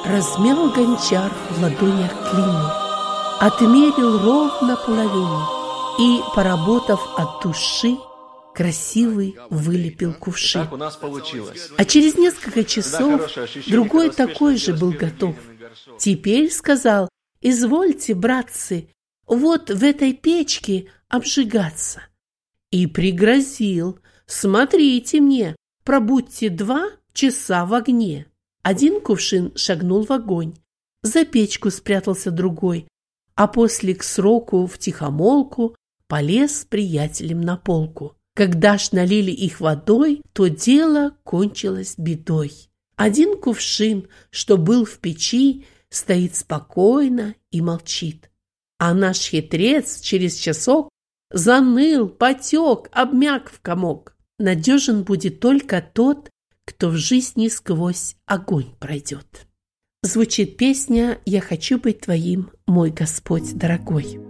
Размял гончар в ладонях глину, отмерил ровно половину и, поработав от души, красивый вылепил кувшин. Так у нас получилось. А через несколько часов другой такой же был готов. Теперь сказал: «Извольте, братцы, вот в этой печке обжигаться». И пригрозил: «Смотрите мне, пробудьте 2 часа в огне». Один кувшин шагнул в огонь, за печку спрятался другой, а после к сроку втихомолку полез с приятелем на полку. Когда ж налили их водой, то дело кончилось бедой. Один кувшин, что был в печи, стоит спокойно и молчит. А наш хитрец через часок заныл, потек, обмяк в комок. Надежен будет только тот, кто в жизни сквозь огонь пройдет. Звучит песня «Я хочу быть твоим, мой Господь дорогой».